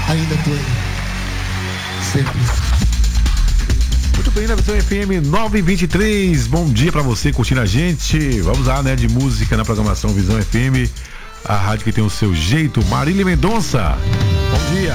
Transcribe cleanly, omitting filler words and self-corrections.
ainda tô aí. Sempre. Muito bem, na Visão FM 923. Bom dia pra você curtindo a gente. Vamos lá, né, de música na programação Visão FM, a rádio que tem o seu jeito. Marília Mendonça, bom dia.